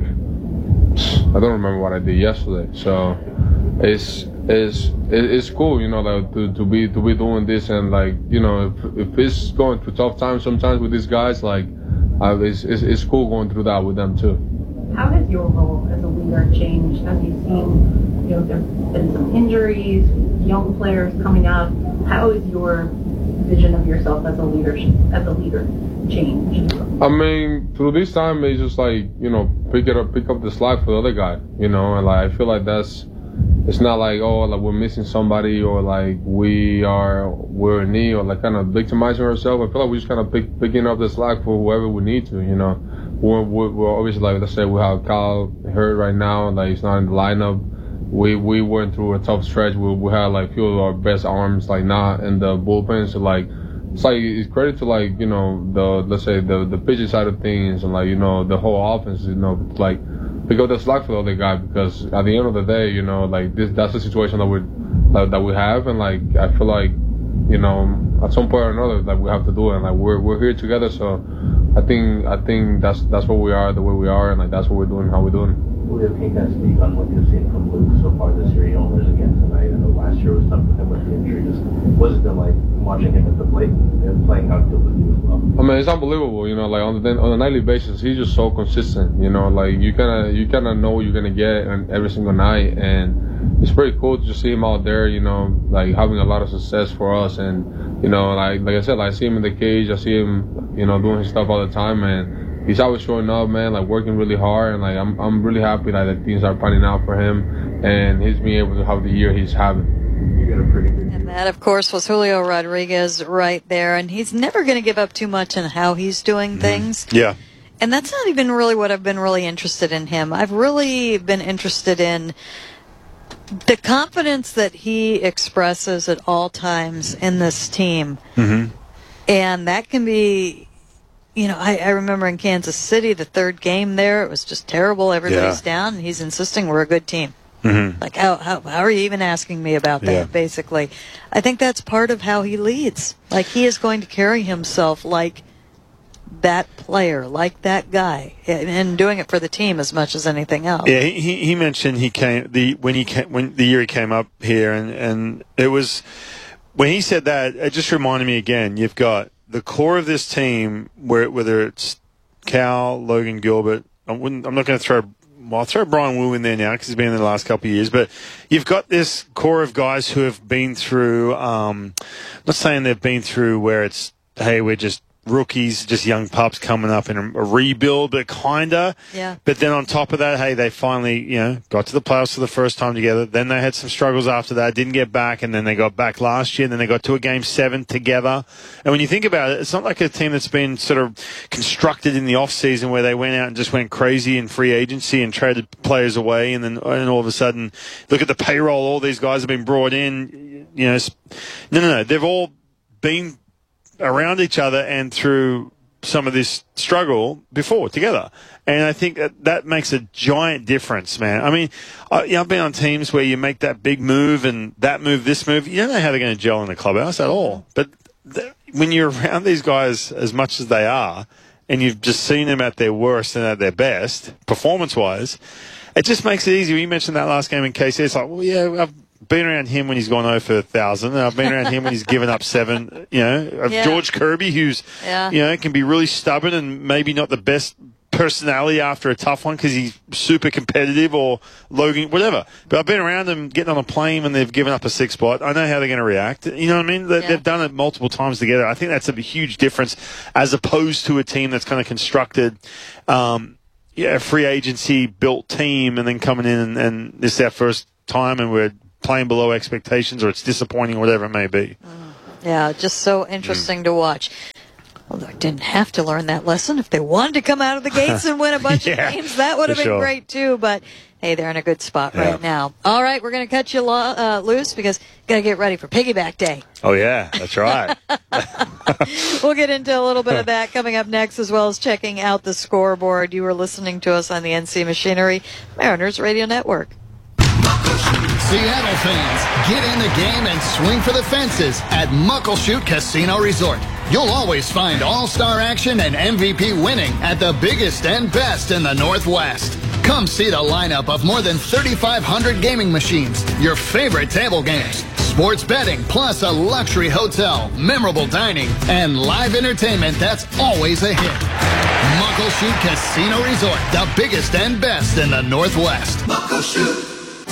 I don't remember what I did yesterday. So it's, it's, it's cool, you know, like to, to be, to be doing this, and like, you know, if, if it's going through tough times sometimes with these guys, like, Uh, it's, it's, it's cool going through that with them too.
How has your role as a leader changed? Have you seen, you know, there have been some injuries, young players coming up? How has your vision of yourself as a leader, as a leader changed?
I mean, through this time, it's just like, you know, pick it up, pick up the slack for the other guy, you know, and like I feel like that's, it's not like, oh, like we're missing somebody, or like we are, we're in need, or like kind of victimizing ourselves. I feel like we're just kind of pick, picking up the slack for whoever we need to, you know. We're, we're, we're obviously, like, let's say we have Kyle hurt right now, like he's not in the lineup. We we went through a tough stretch. We, we had like a few of our best arms like not in the bullpen, so like, it's like, it's credit to like, you know, the, let's say the, the pitching side of things, and like, you know, the whole offense, you know, like, pick up the slack for the other guy, because at the end of the day, you know, like this, that's the situation that we that, that we have, and like I feel like, you know, at some point or another, like we have to do it, and like we're we're here together. So I think I think that's that's what we are, the way we are, and like that's what we're doing, how we're doing.
Julio, can you kind of speak on what you've seen from Luke so far this year? He homers again tonight. I know last year was tough with him with the injury. Just what's it been like watching him at the plate and playing outfield with you as well?
I mean, it's unbelievable. You know, like on the on a nightly basis, he's just so consistent. You know, like you kind of you kind of know what you're gonna get every single night, and it's pretty cool to just see him out there. You know, like having a lot of success for us, and you know, like like I said, like, I see him in the cage. I see him, you know, doing his stuff all the time, and he's always showing up, man, like working really hard, and like I'm I'm really happy that like, things are panning out for him, and he's being able to have the year he's having.
You got a pretty good.
And that, of course, was Julio Rodriguez right there, and he's never going to give up too much in how he's doing things.
Yeah.
And that's not even really what I've been really interested in him. I've really been interested in the confidence that he expresses at all times in this team.
Mm-hmm.
And that can be, you know, I, I remember in Kansas City, the third game there, it was just terrible. Everybody's
Yeah.
down, and he's insisting we're a good team.
Mm-hmm.
Like, how, how how are you even asking me about that,
Yeah.
basically? I think that's part of how he leads. Like, he is going to carry himself like that player, like that guy, and, and doing it for the team as much as anything else.
Yeah, he he he mentioned he came the when he came, when the year he came up here, and and it was when he said that, it just reminded me again. You've got the core of this team, where whether it's Cal, Logan Gilbert. I wouldn't, I'm not going to throw. Well, I'll throw Brian Wu in there now because he's been in there the last couple of years. But you've got this core of guys who have been through. Um, not saying they've been through where it's hey, we're just rookies, just young pups coming up in a, a rebuild, but kinda.
Yeah.
But then on top of that, hey, they finally, you know, got to the playoffs for the first time together. Then they had some struggles after that, didn't get back, and then they got back last year, and then they got to a game seven together. And when you think about it, it's not like a team that's been sort of constructed in the off season where they went out and just went crazy in free agency and traded players away, and then and all of a sudden, look at the payroll, all these guys have been brought in. You know, no, no, no, they've all been around each other and through some of this struggle before together. And I think that that makes a giant difference, man. I mean, I, you know, I've been on teams where you make that big move and that move, this move. You don't know how they're going to gel in the clubhouse at all. But th- when you're around these guys as much as they are, and you've just seen them at their worst and at their best, performance-wise, it just makes it easy. You mentioned that last game in K C. It's like, well, yeah, I've been around him when he's gone oh for a thousand, and I've been around him when he's given up seven. You know, of
Yeah.
George Kirby, who's
Yeah.
you know can be really stubborn and maybe not the best personality after a tough one because he's super competitive, or Logan, whatever. But I've been around them getting on a plane when they've given up a six spot. I know how they're going to react. You know what I mean? They,
Yeah.
They've done it multiple times together. I think that's a huge difference as opposed to a team that's kind of constructed. Um, Yeah, a free agency built team, and then coming in and, and this is our first time, and we're playing below expectations, or it's disappointing, or whatever it may be.
Yeah, just so interesting to watch. Although I didn't have to learn that lesson. If they wanted to come out of the gates and win a bunch
Yeah,
of games, that would have
for
been
sure.
great too. But hey, they're in a good spot
Yeah.
right now. All right, we're going to cut you lo- uh, loose because got to get ready for Piggyback Day.
Oh, yeah, that's right.
We'll get into a little bit of that coming up next, as well as checking out the scoreboard. You were listening to us on the N C Machinery Mariners Radio Network.
Seattle fans, get in the game and swing for the fences at Muckleshoot Casino Resort. You'll always find all-star action and M V P winning at the biggest and best in the Northwest. Come see the lineup of more than thirty-five hundred gaming machines, your favorite table games, sports betting, plus a luxury hotel, memorable dining, and live entertainment that's always a hit. Muckleshoot Casino Resort, the biggest and best in the Northwest. Muckleshoot.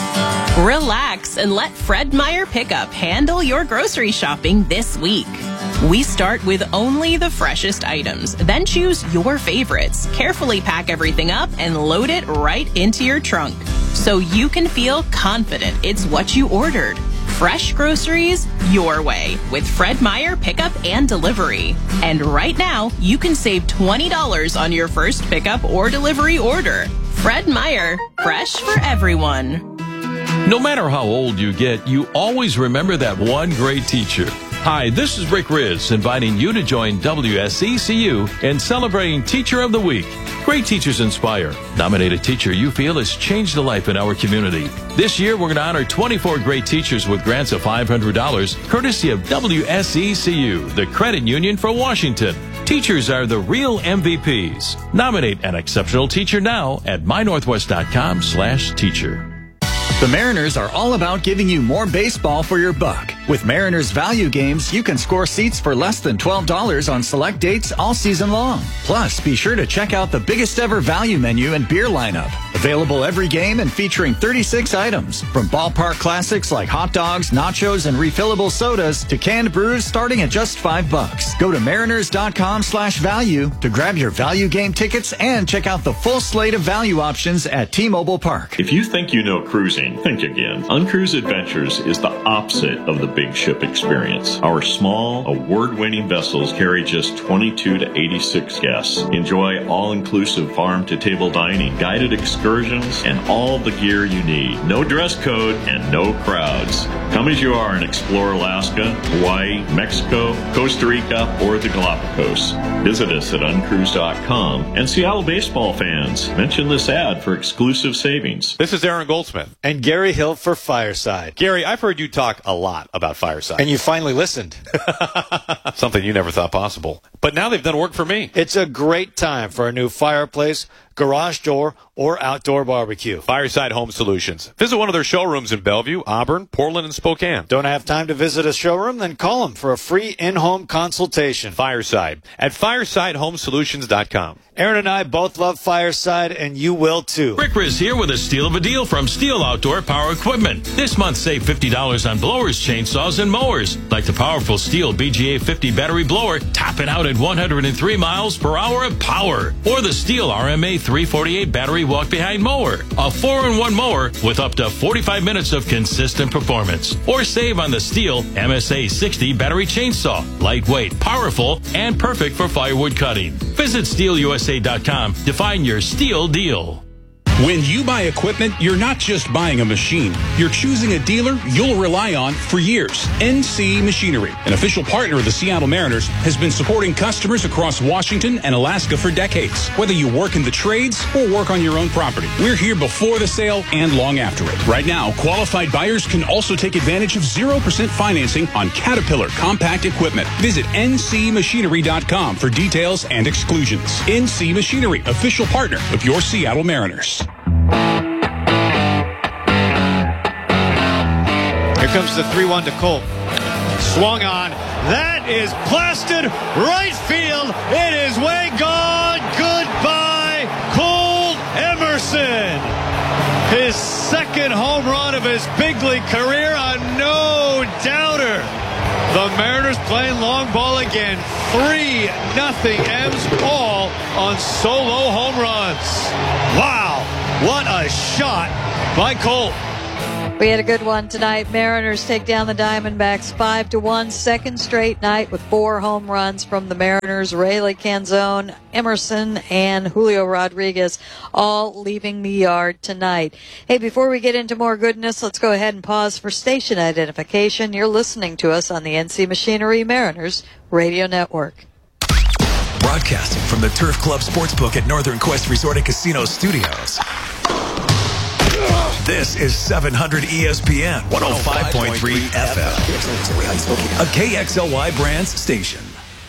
Relax and let Fred Meyer Pickup handle your grocery shopping this week. We start with only the freshest items, then choose your favorites, carefully pack everything up, and load it right into your trunk so you can feel confident it's what you ordered. Fresh groceries your way with Fred Meyer Pickup and Delivery. And right now, you can save twenty dollars on your first pickup or delivery order. Fred Meyer, fresh for everyone.
No matter how old you get, you always remember that one great teacher. Hi, this is Rick Riz, inviting you to join W S E C U in celebrating Teacher of the Week. Great teachers inspire. Nominate a teacher you feel has changed a life in our community. This year, we're going to honor twenty-four great teachers with grants of five hundred dollars, courtesy of W S E C U, the credit union for Washington. Teachers are the real M V Ps. Nominate an exceptional teacher now at my northwest dot com slash teacher.
The Mariners are all about giving you more baseball for your buck. With Mariners Value Games, you can score seats for less than twelve dollars on select dates all season long. Plus, be sure to check out the biggest ever value menu and beer lineup. Available every game and featuring thirty-six items. From ballpark classics like hot dogs, nachos, and refillable sodas to canned brews starting at just five bucks. Go to mariners dot com slash value to grab your value game tickets and check out the full slate of value options at T-Mobile Park.
If you think you know cruising, think again. Uncruise Adventures is the opposite of the big ship experience. Our small, award-winning vessels carry just twenty-two to eighty-six guests. Enjoy all-inclusive farm-to-table dining, guided excursions, and all the gear you need. No dress code and no crowds. Come as you are and explore Alaska, Hawaii, Mexico, Costa Rica, or the Galapagos. Visit us at uncruise dot com. And Seattle baseball fans, mention this ad for exclusive savings.
This is Aaron Goldsmith. And Gary Hill for Fireside. Gary, I've heard you talk a lot about Fireside.
And you finally listened.
Something you never thought possible. But now they've done work for me.
It's a great time for a new fireplace, garage door, or outdoor barbecue.
Fireside Home Solutions. Visit one of their showrooms in Bellevue, Auburn, Portland, and Spokane.
Don't have time to visit a showroom? Then call them for a free in-home consultation.
Fireside at fireside home solutions dot com.
Aaron and I both love Fireside, and you will too.
Rick Riz here with a steal of a deal from Steel Outdoor Power Equipment. This month, save fifty dollars on blowers, chainsaws, and mowers. Like the powerful Steel B G A fifty battery blower, topping out at one hundred three miles per hour of power. Or the Steel R M A three forty-eight battery walk-behind mower. A four in one mower with up to forty-five minutes of consistent performance. Or save on the Steel M S A sixty battery chainsaw. Lightweight, powerful, and perfect for firewood cutting. Visit steel u s a dot com to find your Steel deal.
When you buy equipment, you're not just buying a machine. You're choosing a dealer you'll rely on for years. N C Machinery, an official partner of the Seattle Mariners, has been supporting customers across Washington and Alaska for decades. Whether you work in the trades or work on your own property, we're here before the sale and long after it. Right now, qualified buyers can also take advantage of zero percent financing on Caterpillar compact equipment. Visit N C machinery dot com for details and exclusions. N C Machinery, official partner of your Seattle Mariners.
comes the three one to Colt. Swung on. That is blasted right field. It is way gone. Goodbye, Cole Emerson. His second home run of his big league career, a no-doubter. The Mariners playing long ball again. three nothing M's all on solo home runs. Wow, what a shot by Colt.
We had a good one tonight. Mariners take down the Diamondbacks five to one. Second straight night with four home runs from the Mariners. Rayleigh Canzone, Emerson, and Julio Rodriguez all leaving the yard tonight. Hey, before we get into more goodness, let's go ahead and pause for station identification. You're listening to us on the N C Machinery Mariners Radio Network.
Broadcasting from the Turf Club Sportsbook at Northern Quest Resort and Casino Studios. This is seven hundred E S P N one oh five point three F M, a K X L Y Brands station.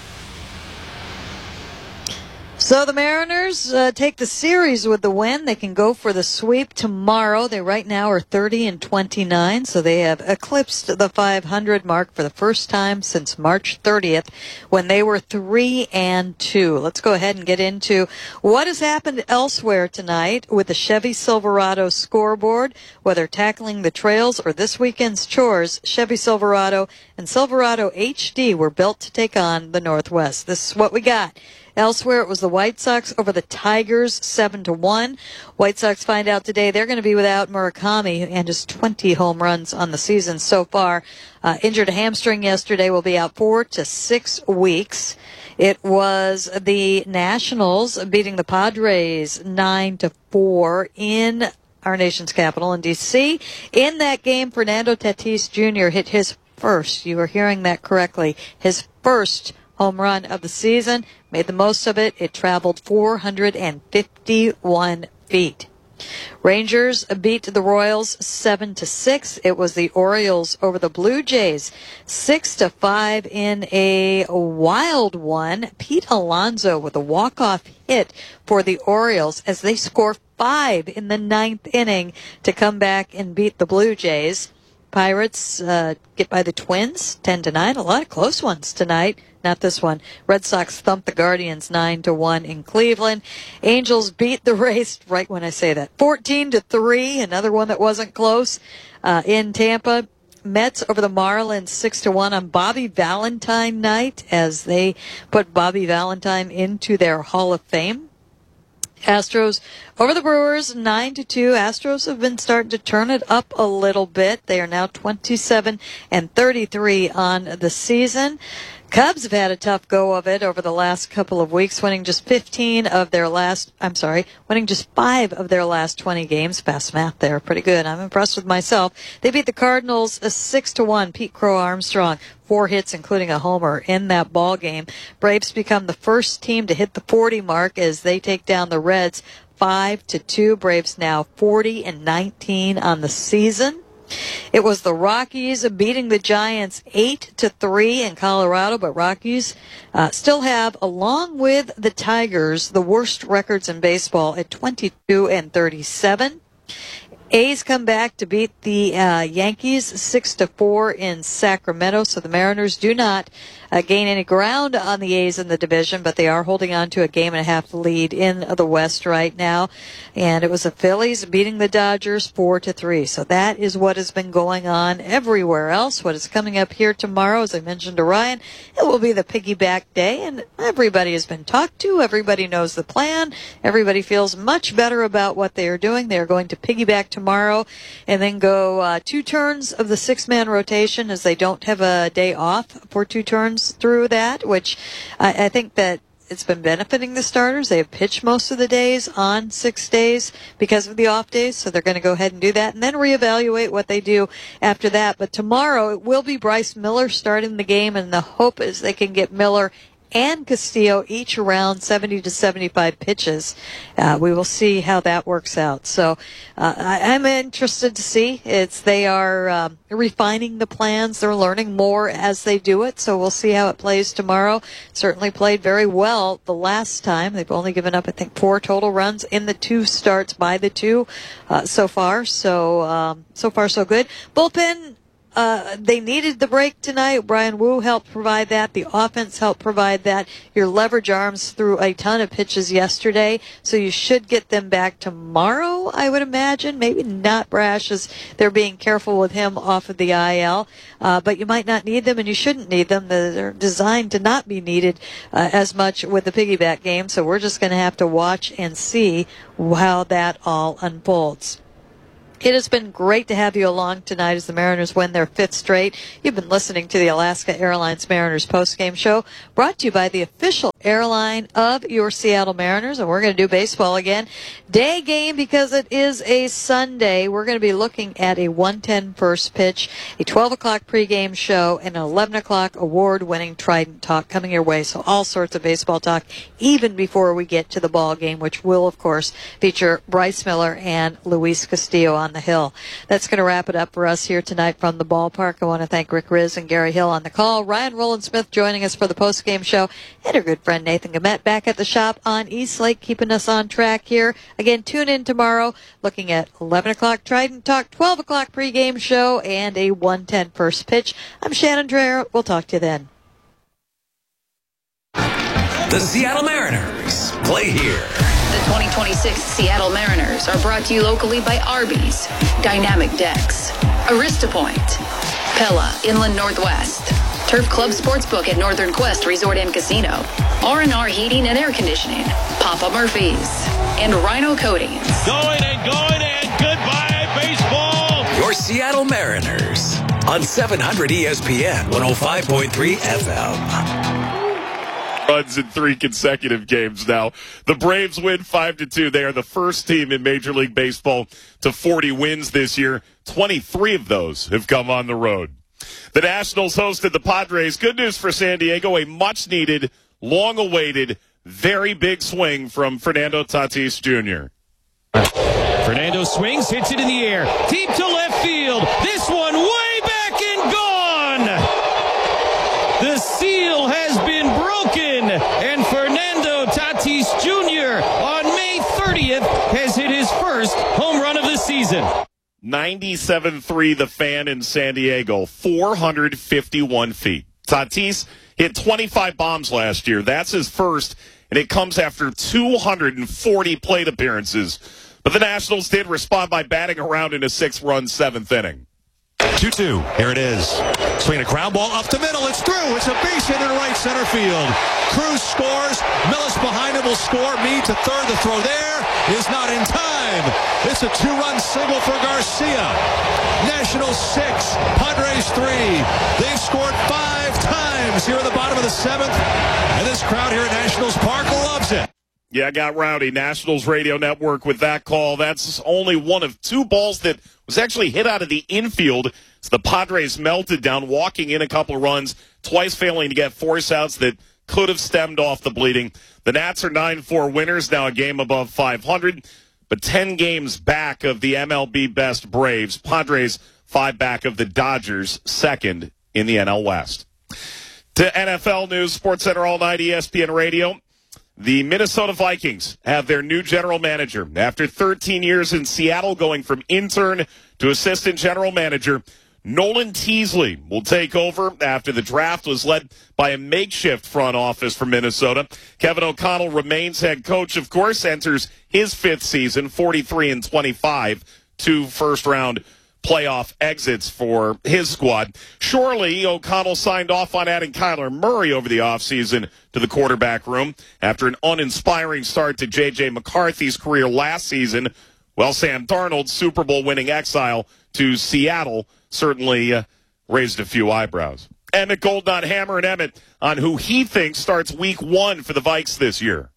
So the Mariners uh, take the series with the win. They can go for the sweep tomorrow. They right now are thirty and twenty-nine, so they have eclipsed the five hundred mark for the first time since March thirtieth when they were three and two. Let's go ahead and get into what has happened elsewhere tonight with the Chevy Silverado scoreboard, whether tackling the trails or this weekend's chores. Chevy Silverado and Silverado H D were built to take on the Northwest. This is what we got. Elsewhere, it was the White Sox over the Tigers, seven to one. White Sox find out today they're going to be without Murakami and just twenty home runs on the season so far. Uh, injured a hamstring yesterday, will be out four to six weeks. It was the Nationals beating the Padres nine to four in our nation's capital in D C. In that game, Fernando Tatis Junior hit his first, you are hearing that correctly, his first home run of the season. Made the most of it. It traveled four hundred fifty-one feet. Rangers beat the Royals seven to six. It was the Orioles over the Blue Jays six to five in a wild one. Pete Alonso with a walk-off hit for the Orioles as they score five in the ninth inning to come back and beat the Blue Jays. Pirates uh, get by the Twins ten to nine. A lot of close ones tonight. Not this one. Red Sox thumped the Guardians nine to one in Cleveland. Angels beat the Rays, right when I say that, fourteen to three. Another one that wasn't close uh, in Tampa. Mets over the Marlins six to one on Bobby Valentine night as they put Bobby Valentine into their Hall of Fame. Astros over the Brewers nine to two. Astros have been starting to turn it up a little bit. They are now twenty-seven and thirty-three on the season. Cubs have had a tough go of it over the last couple of weeks, winning just fifteen of their last, I'm sorry, winning just five of their last twenty games. Fast math there. Pretty good. I'm impressed with myself. They beat the Cardinals six to one. Pete Crow Armstrong, four hits, including a homer in that ball game. Braves become the first team to hit the forty mark as they take down the Reds five to two. Braves now forty and nineteen on the season. It was the Rockies beating the Giants eight to three in Colorado, but Rockies uh, still have, along with the Tigers, the worst records in baseball at twenty-two and thirty-seven. A's come back to beat the uh, Yankees six to four in Sacramento, so the Mariners do not uh, gain any ground on the A's in the division, but they are holding on to a game and a half lead in the West right now. And it was the Phillies beating the Dodgers four to three. So that is what has been going on everywhere else. What is coming up here tomorrow, as I mentioned to Ryan, it will be the piggyback day, and everybody has been talked to. Everybody knows the plan. Everybody feels much better about what they are doing. They are going to piggyback tomorrow and then go uh, two turns of the six-man rotation, as they don't have a day off for two turns through that, which I, I think that it's been benefiting the starters. They have pitched most of the days on six days because of the off days, so they're going to go ahead and do that and then reevaluate what they do after that. But tomorrow it will be Bryce Miller starting the game, and the hope is they can get Miller and Castillo each around seventy to seventy-five pitches. Uh, we will see how that works out. So uh, I, I'm interested to see. It's they are um, refining the plans. They're learning more as they do it. So we'll see how it plays tomorrow. Certainly played very well the last time. They've only given up, I think, four total runs in the two starts by the two uh, so far. So um, so far so good. Bullpen uh, they needed the break tonight. Brian Wu helped provide that. The offense helped provide that. Your leverage arms threw a ton of pitches yesterday, so you should get them back tomorrow, I would imagine. Maybe not Brash, as they're being careful with him off of the I L, uh, but you might not need them, and you shouldn't need them. They're designed to not be needed uh, as much with the piggyback game, so we're just going to have to watch and see how that all unfolds. It has been great to have you along tonight as the Mariners win their fifth straight. You've been listening to the Alaska Airlines Mariners postgame show, brought to you by the official airline of your Seattle Mariners. And we're going to do baseball again. Day game because it is a Sunday. We're going to be looking at a one ten first pitch, a twelve o'clock pregame show, and an eleven o'clock award-winning Trident Talk coming your way. So all sorts of baseball talk, even before we get to the ball game, which will, of course, feature Bryce Miller and Luis Castillo on the Hill. That's going to wrap it up for us here tonight from the ballpark. I want to thank Rick Riz and Gary Hill on the call. Ryan Rowland-Smith joining us for the post-game show, and our good friend Nathan Gamet back at the shop on East Lake, keeping us on track here. Again, tune in tomorrow, looking at eleven o'clock Trident Talk, twelve o'clock pregame show, and a one ten first pitch. I'm Shannon Dreher. We'll talk to you then.
The Seattle Mariners play here.
The twenty twenty-six Seattle Mariners are brought to you locally by Arby's, Dynamic Decks, Arista Point, Pella Inland Northwest, Turf Club Sportsbook at Northern Quest Resort and Casino, R and R Heating and Air Conditioning, Papa Murphy's, and Rhino Coatings.
Going and going and goodbye, baseball!
Your Seattle Mariners on seven hundred E S P N one oh five point three F M.
Runs in three consecutive games now. The Braves win five to two. They are the first team in Major League Baseball to forty wins this year. twenty-three of those have come on the road. The Nationals hosted the Padres. Good news for San Diego, a much-needed, long-awaited, very big swing from Fernando Tatis Junior
Fernando swings, hits it in the air. Deep to left field. This one way back and gone. The seal has been broken, and Fernando Tatis Junior on May thirtieth has hit his first home run of the season.
ninety-seven three the Fan in San Diego, four hundred fifty-one feet. Tatis hit twenty-five bombs last year. That's his first, and it comes after two hundred forty plate appearances. But the Nationals did respond by batting around in a six-run seventh inning.
two two. Here it is. Swinging a ground ball up the middle. It's through. It's a base hit in right center field. Cruz scores. Millis behind him will score. Mead to third. The throw there is not in time. It's a two-run single for Garcia. Nationals six. Padres three. They've scored five times here at the bottom of the seventh. And this crowd here at Nationals Park loves it.
Yeah, I got rowdy. Nationals Radio Network with that call. That's only one of two balls that was actually hit out of the infield. So the Padres melted down, walking in a couple of runs, twice failing to get force outs that could have stemmed off the bleeding. The Nats are nine four winners, now a game above five hundred, but ten games back of the M L B best Braves. Padres five back of the Dodgers, second in the N L West. To N F L news, SportsCenter All Night, E S P N Radio. The Minnesota Vikings have their new general manager. After thirteen years in Seattle, going from intern to assistant general manager, Nolan Teasley will take over after the draft was led by a makeshift front office for Minnesota. Kevin O'Connell remains head coach, of course, enters his fifth season, forty-three and twenty-five, two first-round playoff exits for his squad. Surely, O'Connell signed off on adding Kyler Murray over the offseason to the quarterback room after an uninspiring start to J J. McCarthy's career last season. Well, Sam Darnold's Super Bowl winning exile to Seattle certainly uh, raised a few eyebrows. Emmett Goldnut hammering Emmett on who he thinks starts week one for the Vikes this year.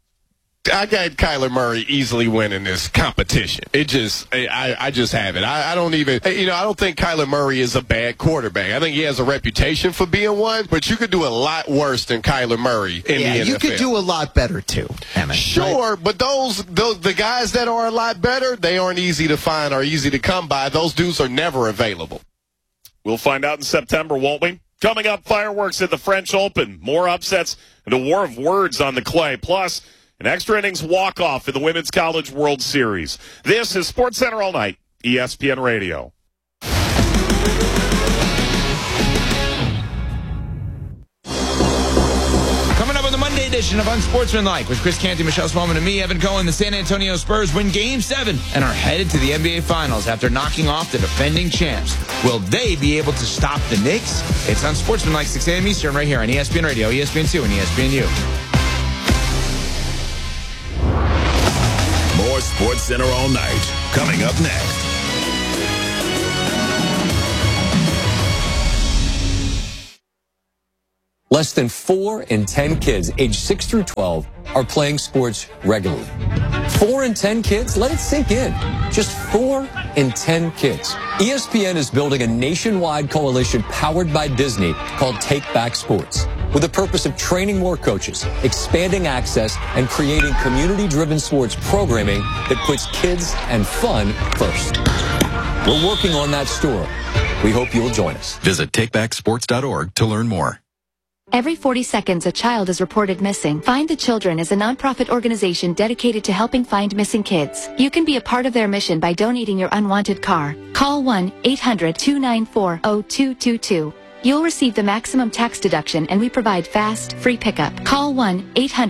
I got Kyler Murray easily winning this competition. It just, I, I just have it. I, I don't even, you know, I don't think Kyler Murray is a bad quarterback. I think he has a reputation for being one, but you could do a lot worse than Kyler Murray in
yeah,
the N F L.
You could do a lot better too, Emmett.
Sure, right? But those, those, the guys that are a lot better, they aren't easy to find or easy to come by. Those dudes are never available.
We'll find out in September, won't we? Coming up, fireworks at the French Open. More upsets and a war of words on the clay. Plus, an extra innings walk-off in the Women's College World Series. This is SportsCenter All Night, E S P N Radio.
edition of Unsportsmanlike with Chris Canty, Michelle Spellman, and me, Evan Cohen. The San Antonio Spurs win Game seven and are headed to the N B A Finals after knocking off the defending champs. Will they be able to stop the Knicks? It's Unsportsmanlike, six a.m. Eastern, right here on E S P N Radio, E S P N two, and E S P N U.
More Sports Center all night. Coming up next.
Less than four in ten kids aged six through twelve are playing sports regularly. Four in ten kids? Let it sink in. Just four in ten kids. E S P N is building a nationwide coalition powered by Disney called Take Back Sports, with the purpose of training more coaches, expanding access, and creating community-driven sports programming that puts kids and fun first. We're working on that story. We hope you'll join us.
Visit take back sports dot org to learn more.
Every forty seconds, a child is reported missing. Find the Children is a nonprofit organization dedicated to helping find missing kids. You can be a part of their mission by donating your unwanted car. Call one eight hundred two nine four zero two two two. You'll receive the maximum tax deduction, and we provide fast, free pickup. Call one eight hundred